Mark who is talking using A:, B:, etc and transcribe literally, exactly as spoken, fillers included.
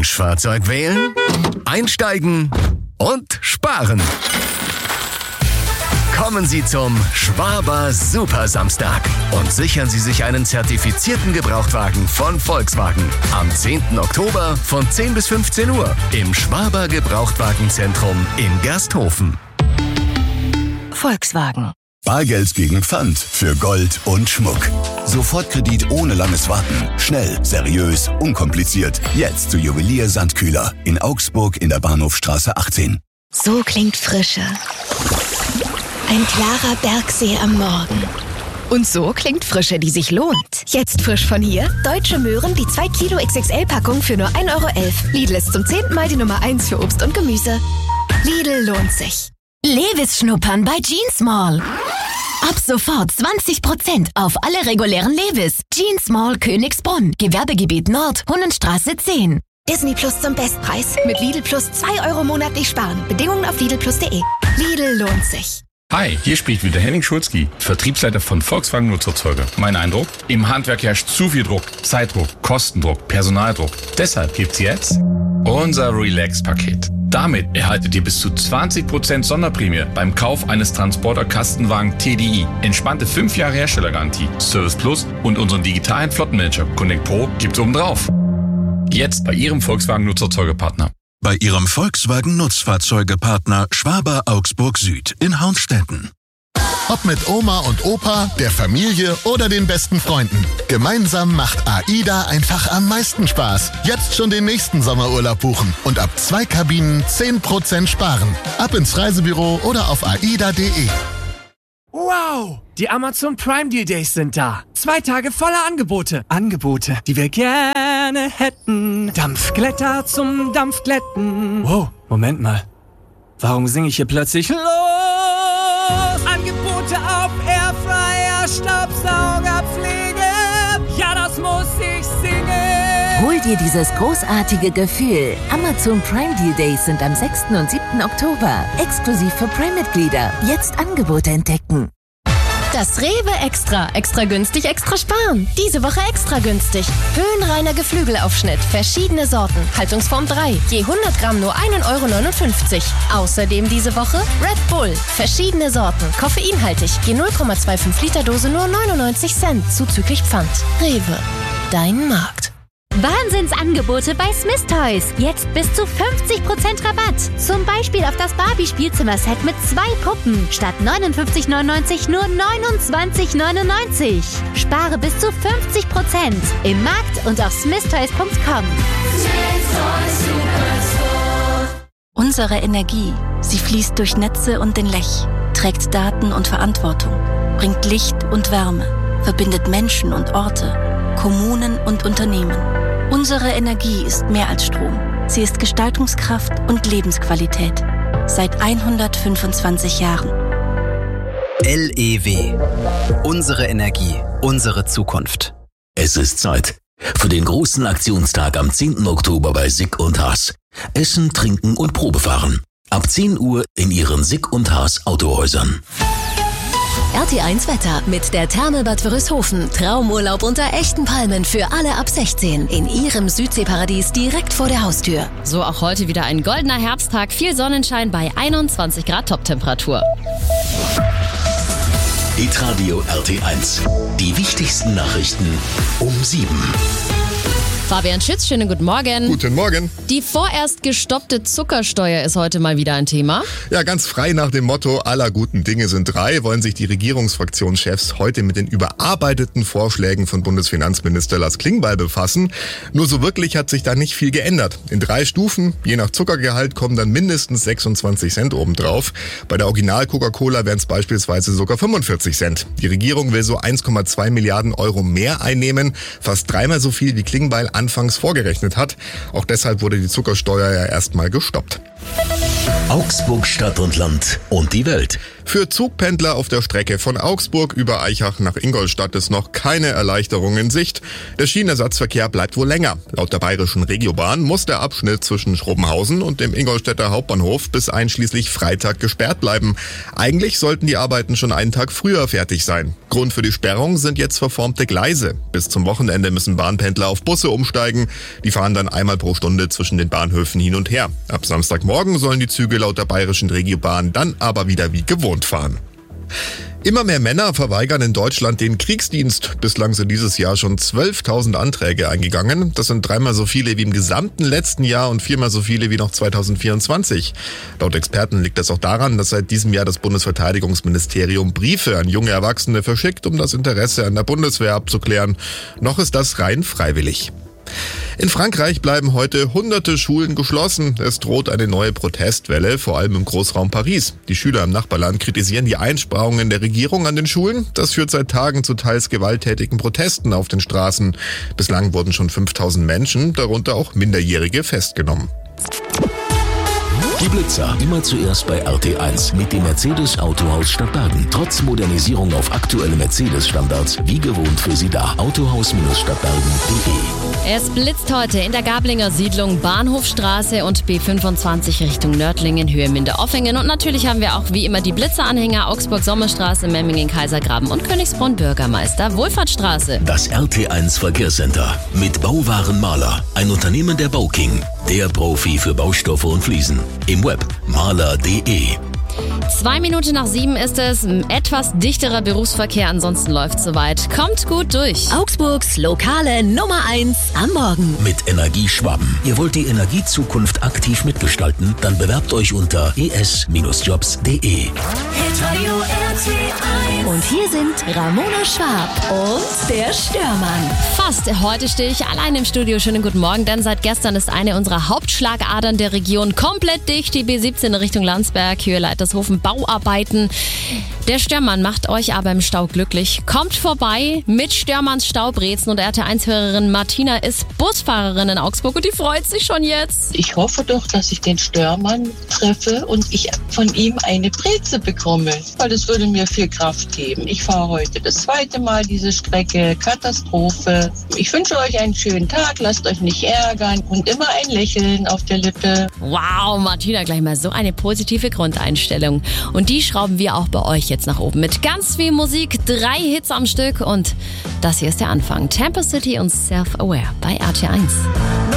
A: Wunschfahrzeug wählen, einsteigen und sparen. Kommen Sie zum Schwaber Super Samstag und sichern Sie sich einen zertifizierten Gebrauchtwagen von Volkswagen. Am zehnten Oktober von zehn bis fünfzehn Uhr im Schwaber Gebrauchtwagenzentrum in Gersthofen.
B: Volkswagen.
C: Bargeld gegen Pfand für Gold und Schmuck. Sofortkredit ohne langes Warten. Schnell, seriös, unkompliziert. Jetzt zu Juwelier Sandkühler in Augsburg in der Bahnhofstraße achtzehn.
B: So klingt Frische. Ein klarer Bergsee am Morgen. Und so klingt Frische, die sich lohnt. Jetzt frisch von hier. Deutsche Möhren, die zwei Kilo X X L-Packung für nur ein Euro elf. Lidl ist zum zehnten Mal die Nummer eins für Obst und Gemüse. Lidl lohnt sich.
D: Levis schnuppern bei Jeans Mall. Ab sofort zwanzig Prozent auf alle regulären Levis. Jeans Mall Königsbrunn, Gewerbegebiet Nord, Hunnenstraße zehn.
B: Disney Plus zum Bestpreis. Mit Lidl Plus zwei Euro monatlich sparen. Bedingungen auf lidl plus punkt de. Lidl lohnt sich.
E: Hi, hier spricht wieder Henning Schulzki, Vertriebsleiter von Volkswagen Nutzerzeuger. Mein Eindruck? Im Handwerk herrscht zu viel Druck, Zeitdruck, Kostendruck, Personaldruck. Deshalb gibt's jetzt unser Relax-Paket. Damit erhaltet ihr bis zu zwanzig Prozent Sonderprämie beim Kauf eines Transporter-Kastenwagen T D I. Entspannte fünf Jahre Herstellergarantie, Service Plus und unseren digitalen Flottenmanager Connect Pro gibt's obendrauf. Jetzt bei Ihrem Volkswagen Nutzerzeugerpartner.
F: Bei Ihrem Volkswagen Nutzfahrzeugepartner Schwaber Augsburg Süd in Hornstetten.
G: Ob mit Oma und Opa, der Familie oder den besten Freunden. Gemeinsam macht AIDA einfach am meisten Spaß. Jetzt schon den nächsten Sommerurlaub buchen und ab zwei Kabinen zehn Prozent sparen. Ab ins Reisebüro oder auf aida punkt de.
H: Wow! Die Amazon Prime Deal Days sind da. Zwei Tage voller Angebote. Angebote, die wir gerne hätten. Dampfglätter zum Dampfglätten. Wow, Moment mal. Warum singe ich hier plötzlich los? Angebote auf Airfryer, Staubsaugerpflege. Ja, das muss ich singen.
D: Hol dir dieses großartige Gefühl. Amazon Prime Deal Days sind am sechsten und siebten Oktober. Exklusiv für Prime-Mitglieder. Jetzt Angebote entdecken.
I: Das Rewe Extra. Extra günstig, extra sparen. Diese Woche extra günstig. Höhenreiner Geflügelaufschnitt. Verschiedene Sorten. Haltungsform drei. Je hundert Gramm nur ein Euro neunundfünfzig. Außerdem diese Woche Red Bull. Verschiedene Sorten. Koffeinhaltig. Je null Komma fünfundzwanzig Liter Dose nur neunundneunzig Cent. Zuzüglich Pfand. Rewe. Dein Markt.
J: Wahnsinnsangebote bei Smith Toys. Jetzt bis zu fünfzig Prozent Rabatt. Zum Beispiel auf das Barbie-Spielzimmerset mit zwei Puppen. Statt neunundfünfzig neunundneunzig nur neunundzwanzig neunundneunzig. Spare bis zu fünfzig Prozent. Im Markt und auf smith toys punkt com.
K: Unsere Energie, sie fließt durch Netze und den Lech, trägt Daten und Verantwortung, bringt Licht und Wärme, verbindet Menschen und Orte, Kommunen und Unternehmen. Unsere Energie ist mehr als Strom. Sie ist Gestaltungskraft und Lebensqualität. Seit hundertfünfundzwanzig Jahren.
L: L E W. Unsere Energie, unsere Zukunft.
M: Es ist Zeit für den großen Aktionstag am zehnten Oktober bei Sick und Haas. Essen, trinken und Probefahren. Ab zehn Uhr in Ihren Sick und Haas Autohäusern.
I: R T eins Wetter mit der Therme Bad Wörishofen. Traumurlaub unter echten Palmen für alle ab sechzehn. In Ihrem Südseeparadies direkt vor der Haustür.
N: So auch heute wieder ein goldener Herbsttag. Viel Sonnenschein bei einundzwanzig Grad Toptemperatur.
M: Hitradio R T eins. Die wichtigsten Nachrichten um sieben.
N: Fabian Schütz, schönen guten Morgen.
G: Guten Morgen.
N: Die vorerst gestoppte Zuckersteuer ist heute mal wieder ein Thema.
G: Ja, ganz frei nach dem Motto, aller guten Dinge sind drei, wollen sich die Regierungsfraktionschefs heute mit den überarbeiteten Vorschlägen von Bundesfinanzminister Lars Klingbeil befassen. Nur so wirklich hat sich da nicht viel geändert. In drei Stufen, je nach Zuckergehalt, kommen dann mindestens sechsundzwanzig Cent obendrauf. Bei der Original-Coca-Cola wären es beispielsweise sogar fünfundvierzig Cent. Die Regierung will so eins Komma zwei Milliarden Euro mehr einnehmen, fast dreimal so viel wie Klingbeil anfangs vorgerechnet hat. Auch deshalb wurde die Zuckersteuer ja erstmal gestoppt.
M: Augsburg Stadt und Land und die Welt.
G: Für Zugpendler auf der Strecke von Augsburg über Aichach nach Ingolstadt ist noch keine Erleichterung in Sicht. Der Schienenersatzverkehr bleibt wohl länger. Laut der bayerischen Regiobahn muss der Abschnitt zwischen Schrobenhausen und dem Ingolstädter Hauptbahnhof bis einschließlich Freitag gesperrt bleiben. Eigentlich sollten die Arbeiten schon einen Tag früher fertig sein. Grund für die Sperrung sind jetzt verformte Gleise. Bis zum Wochenende müssen Bahnpendler auf Busse umsteigen. Die fahren dann einmal pro Stunde zwischen den Bahnhöfen hin und her. Ab Samstagmorgen sollen die Züge laut der bayerischen Regiobahn dann aber wieder wie gewohnt fahren. Immer mehr Männer verweigern in Deutschland den Kriegsdienst. Bislang sind dieses Jahr schon zwölftausend Anträge eingegangen. Das sind dreimal so viele wie im gesamten letzten Jahr und viermal so viele wie noch zweitausendvierundzwanzig. Laut Experten liegt das auch daran, dass seit diesem Jahr das Bundesverteidigungsministerium Briefe an junge Erwachsene verschickt, um das Interesse an der Bundeswehr abzuklären. Noch ist das rein freiwillig. In Frankreich bleiben heute hunderte Schulen geschlossen. Es droht eine neue Protestwelle, vor allem im Großraum Paris. Die Schüler im Nachbarland kritisieren die Einsparungen der Regierung an den Schulen. Das führt seit Tagen zu teils gewalttätigen Protesten auf den Straßen. Bislang wurden schon fünftausend Menschen, darunter auch Minderjährige, festgenommen.
M: Die Blitzer, immer zuerst bei R T eins mit dem Mercedes Autohaus Stadtbergen. Trotz Modernisierung auf aktuelle Mercedes-Standards, wie gewohnt für Sie da. Autohaus Stadtbergen punkt de.
N: Es blitzt heute in der Gablinger Siedlung, Bahnhofstraße und B fünfundzwanzig Richtung Nördlingen, Höhe Minderoffingen. Und natürlich haben wir auch wie immer die Blitzeranhänger Augsburg-Sommerstraße, Memmingen, Kaisergraben und Königsbrunn, Bürgermeister, Wohlfahrtsstraße.
M: Das R T eins Verkehrscenter mit Bauwaren Maler, ein Unternehmen der Bauking, der Profi für Baustoffe und Fliesen. Im Web maler punkt de.
N: Zwei Minuten nach sieben ist es. Etwas dichterer Berufsverkehr, ansonsten läuft es soweit. Kommt gut durch.
D: Augsburgs lokale Nummer eins am Morgen.
M: Mit Energie Schwaben. Ihr wollt die Energiezukunft aktiv mitgestalten? Dann bewerbt euch unter e s jobs punkt de.
D: Und hier sind Ramona Schwab und der Störmann.
N: Fast. Heute stehe ich allein im Studio. Schönen guten Morgen, denn seit gestern ist eine unserer Hauptschlagadern der Region komplett dicht. Die B siebzehn Richtung Landsberg, Höhe Leitershofen, Bauarbeiten. Der Störmann macht euch aber im Stau glücklich. Kommt vorbei mit Störmanns Staubrezen und R T eins-Hörerin Martina ist Busfahrerin in Augsburg und die freut sich schon jetzt.
O: Ich hoffe doch, dass ich den Störmann treffe und ich von ihm eine Breze bekomme, weil das würde mir viel Kraft geben. Ich fahre heute das zweite Mal diese Strecke. Katastrophe. Ich wünsche euch einen schönen Tag, lasst euch nicht ärgern und immer ein Lächeln auf der Lippe.
N: Wow, Martina, gleich mal so eine positive Grundeinstellung. Und die schrauben wir auch bei euch jetzt nach oben mit ganz viel Musik, drei Hits am Stück und das hier ist der Anfang. Tampa City und Self-Aware bei R T eins.